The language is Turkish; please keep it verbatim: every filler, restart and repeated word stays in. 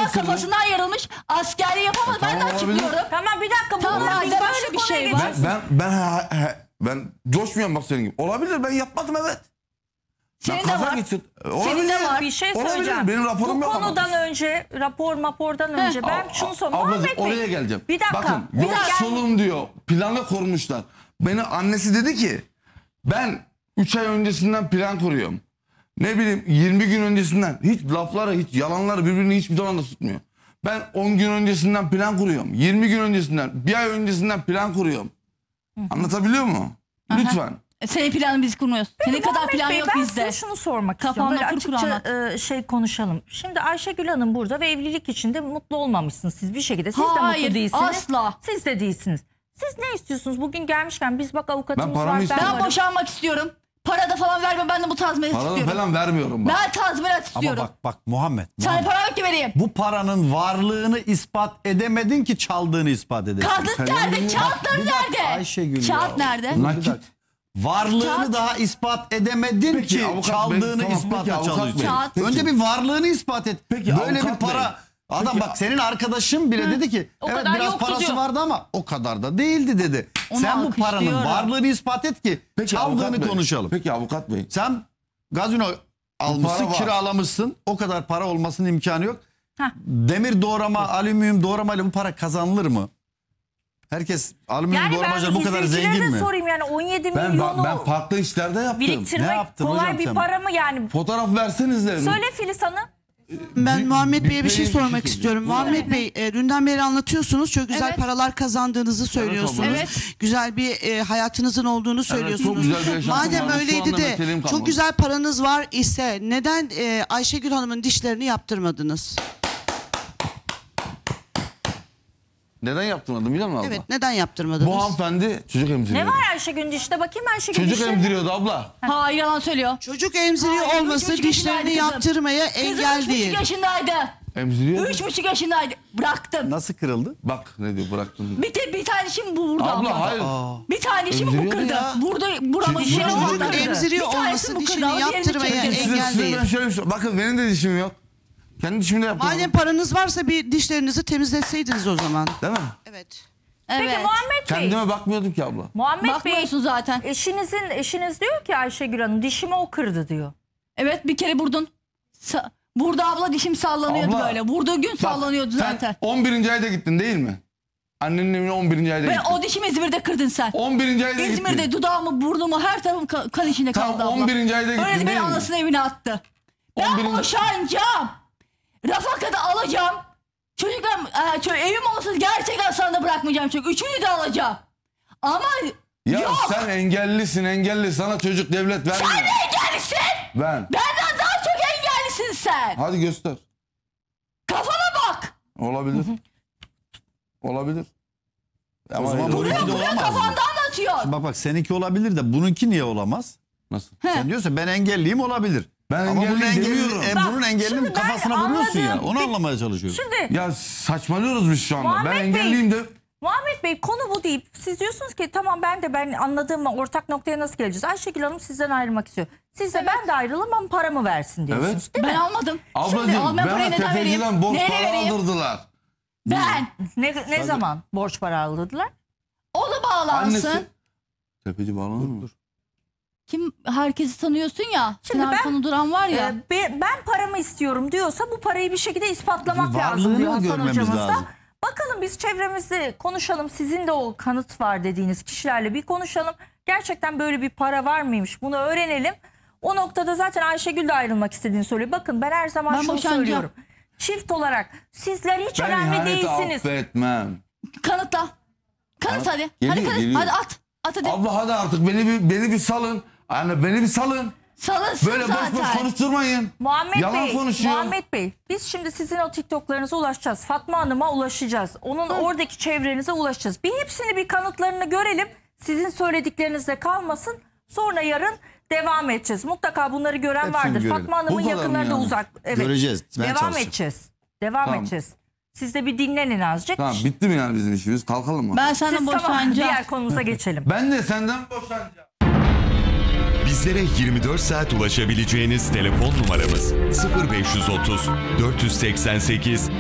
açıklasın. kafasından yarılmış. Askeri yapamadı. Ben de Tamam, olabilir. açıklıyorum. Tamam bir dakika. Tamam, bunlar- madem biz başka öyle bir konuya şey var. geçelim. Ben ben he- he- ben coşmuyorum bak senin gibi. Olabilir, ben yapmadım, evet. Senin Ben de kaza var. geçirdim. Senin de var. Bir şey Olabilir, söyleyeceğim. benim raporum Bu yok ama. konudan önce, rapor mapordan önce ben A- şunu a- soruyorum. ablacığım, Muhammed Bey. oraya geleceğim. Bir dakika. Bakın bir dakika. yoksulum diyor. Planı kurmuşlar. Beni annesi dedi ki ben üç ay öncesinden plan kuruyorum. Ne bileyim yirmi gün öncesinden hiç lafları hiç yalanları birbirini hiçbir zaman da tutmuyor. Ben on gün öncesinden plan kuruyorum. yirmi gün öncesinden, bir ay öncesinden plan kuruyorum. Anlatabiliyor muyum? Lütfen. Senin planını biz kurmuyoruz. Senin kadar Muhammed plan Bey, yok ben bizde. size şunu sormak Kafamda istiyorum. Böyle kur kur açıkça e, şey konuşalım. Şimdi Ayşegül Hanım burada ve evlilik içinde mutlu olmamışsınız siz bir şekilde. Siz de Hayır, mutlu değilsiniz. asla. Siz de değilsiniz. Siz ne istiyorsunuz? Bugün gelmişken biz bak avukatımız Ben paramı var. istiyorum. Ben varım. boşanmak istiyorum. Para da falan verme, ben de bu tazminat Paradan istiyorum. falan vermiyorum bak. Ben tazminat Ama istiyorum. bak bak Muhammed. Sana Muhammed. para yok ki vereyim. Bu paranın varlığını ispat edemedin ki çaldığını ispat edesin. Kağıt Sen nerede? beni- Kağıtları Bir dakika nerede? Ayşegül Kağıt ya. nerede? Bir Nakit. dakika. Varlığını Kağıt. daha ispat edemedin Peki, ki avukat bey, çaldığını tamam, ispata peki, avukat çalışıyorsun. bey, Kağıt. peki. Önce bir varlığını ispat et. Peki, Böyle bir avukat bey. para. Adam Peki, bak senin arkadaşın bile dedi ki O evet kadar biraz yoktu parası diyor. vardı ama o kadar da değildi dedi. Onu Sen bu paranın alkışlıyorum. varlığını ispat et ki Peki, avukat çaldığını bey. konuşalım. Peki avukat bey. Sen gazino almışsın, var. kiralamışsın. O kadar para olmasının imkanı yok. Heh. Demir doğrama, alüminyum doğramayla bu para kazanılır mı? Herkes alüminyum Yani ben doğramacılar bu kadar izleyicilere zengin de mi? sorayım yani on yedi Ben, milyonu ben farklı işlerde yaptım. Ne biriktirmek yaptın kolay hocam bir sen? para mı yani? Fotoğraf verseniz de. Söyle Filiz Hanım. Ben Bir- Muhammed bir Bey'e bir şey beyin sormak şişesi. istiyorum. Buyurun. Muhammed Bey, e, dünden beri anlatıyorsunuz. Çok güzel Evet. paralar kazandığınızı söylüyorsunuz. abla. Evet. Güzel bir e, hayatınızın olduğunu söylüyorsunuz. çok güzel bir yaşantım Madem var. Şu öyleydi anda de meseleğim çok kalmadı. güzel paranız var ise neden e, Ayşegül Hanım'ın dişlerini yaptırmadınız? Neden yaptırmadım biliyor musun abla? Evet, neden yaptırmadınız? Bu hanımefendi çocuk emziriyordu. Ne var Ayşegül'ün dişte? Bakayım Ayşegül Çocuk dişleri. emziriyordu abla. Hayır, yalan söylüyor. Çocuk emziriyor Hayır, olması üç buçuk dişlerini yaşındaydı kızım. yaptırmaya Kızım engel üç değil. buçuk yaşındaydı. Emziriyordu. Üç buçuk yaşındaydı. Bıraktım. Nasıl kırıldı? Bak ne diyor bıraktım. Bir, te, bir tane dişim bu burada. Abla ama. hayır. Bir tane dişimi bu Emziriyordu kırdı. ya. Burada buramı Dişini buramı çocuk kırdı. emziriyor Bir tanesi olması bu kırdı dişini ama diğerini yaptırmaya çekti. Size, engel size değil. ben şöyle bir şey. Bakın benim de dişim yok. Kendi dişimi de yaptım. Madem paranız varsa bir dişlerinizi temizletseydiniz o zaman. Değil mi? Evet. Peki Evet. Muhammed Bey. Kendime bakmıyordum ki abla. Muhammed Bey. Bakmıyorsun zaten. Eşinizin eşiniz diyor ki Ayşegül Hanım dişimi o kırdı diyor. Evet, bir kere vurdun. Sa- Burada abla dişim sallanıyordu Abla, böyle. Vurduğu gün Bak, sallanıyordu zaten. Sen on birinci ayda gittin değil mi? Annenin evine on birinci ayda Ben gittin. o dişimi İzmir'de kırdın sen. on birinci ayda İzmir'de gittin. dudağımı, burnumu, her tarafım ka- kan içinde Tamam, kaldı abla. on birinci ayda gittin Öyle değil beni mi? anasının evine attı. Ben on birinci boşanacağım. Rafaka'da alacağım. Çocuklarım, e, ço- evim olsa gerçekten sana da bırakmayacağım çünkü. Üçünü de alacağım. Ama Ya yok. sen engellisin engelli. Sana çocuk devlet vermiyor. Sen de engellisin. Ben. Benden daha çok engellisin sen. Hadi göster. Kafana bak. Olabilir. Olabilir. O zaman öyle- bununki de Buraya olamaz mı? kafandan atıyor. Bak bak seninki olabilir de bununki niye olamaz? Nasıl? Sen diyorsun ben engelliyim olabilir. Ben Ama bunun engelliyim engelli, demiyorum. e, Bak, bunun şimdi engellini ben kafasına vuruyorsun ya. anladım. Onu Bir- anlamaya çalışıyorum. Şimdi Ya saçmalıyoruz biz şu anda. Muhammed ben Bey. engelliyim de. Muhammed Bey konu bu değil. Siz diyorsunuz ki tamam ben de ben anladığım ortak noktaya nasıl geleceğiz? Ayşegül Hanım sizden ayrılmak istiyor. Siz de ben de ayrılamam ama paramı versin diyorsunuz. Evet. Değil mi? Ben almadım. Şimdi Ablacığım almayan parayı bana neden vereyim? tefeciden borç Nereye para vereyim? aldırdılar. Ben. Ne, ne zaman borç para aldılar? O da bağlansın. Annesi. Tefeci bağlanır mı? Kim, herkesi tanıyorsun ya. Şimdi Şimdi ben- konu duran var ya. Ee, be- ben paramı istiyorum diyorsa bu parayı bir şekilde ispatlamak Bir lazım varlığını diyor Hasan görmemiz hocamız da. lazım. Bakalım biz çevremizde konuşalım. Sizin de o kanıt var dediğiniz kişilerle bir konuşalım. Gerçekten böyle bir para var mıymış bunu öğrenelim. O noktada zaten Ayşegül de ayrılmak istediğini söylüyor. Bakın ben her zaman Ben şunu boşanacağım. söylüyorum. Çift olarak sizler hiç Ben önemli ihaneti değilsiniz. affetmem. Kanıtla. Kanıt hadi. Geliyor, hadi kanıt. geliyor. Hadi at. At hadi. Abla hadi artık beni bir, beni bir salın. Anne beni bir salın. Salınsın Böyle zaten. boş boş konuşturmayın. Muhammed Yalan Bey, konuşuyor. Muhammed Bey, biz şimdi sizin o TikTok'larınıza ulaşacağız. Fatma Hanım'a ulaşacağız. Onun oradaki çevrenize ulaşacağız. Bir hepsini bir kanıtlarını görelim. Sizin söylediklerinizde kalmasın. Sonra yarın devam edeceğiz. Mutlaka bunları gören Hepsini vardır. görelim. Fatma Hanım'ın Bu kadar mı yakınları da yani? uzak. Evet. Göreceğiz. Ben Devam çalışacağım. edeceğiz. Devam Tamam. edeceğiz. Siz de bir dinlenin azıcık. Tamam bitti mi yani bizim işimiz? Kalkalım mı? Ben Siz senden tamam boşanacağım. diğer konumuza geçelim. Ben de senden boşanacağım. Bizlere yirmi dört saat ulaşabileceğiniz telefon numaramız sıfır beş otuz dört seksen sekiz